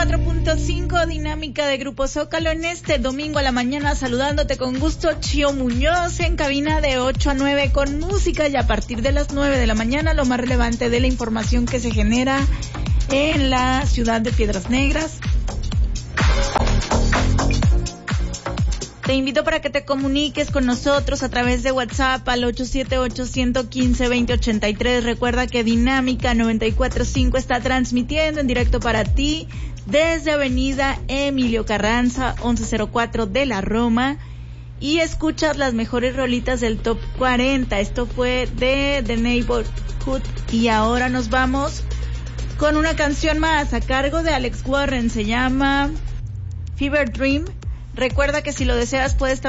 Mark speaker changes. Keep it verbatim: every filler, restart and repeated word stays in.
Speaker 1: cuatro punto cinco, dinámica de Grupo Zócalo en este domingo a la mañana, saludándote con gusto, Chio Muñoz, en cabina de ocho a nueve con música, y a partir de las nueve de la mañana lo más relevante de la información que se genera en la ciudad de Piedras Negras. Te invito para que te comuniques con nosotros a través de WhatsApp al ocho siete ocho, uno uno cinco, dos cero ocho tres. Recuerda que Dinámica noventa y cuatro punto cinco está transmitiendo en directo para ti desde Avenida Emilio Carranza, once cero cuatro de la Roma, y escuchas las mejores rolitas del Top cuarenta. Esto fue de The Neighborhood y ahora nos vamos con una canción más a cargo de Alex Warren. Se llama Fever Dream. Recuerda que si lo deseas puedes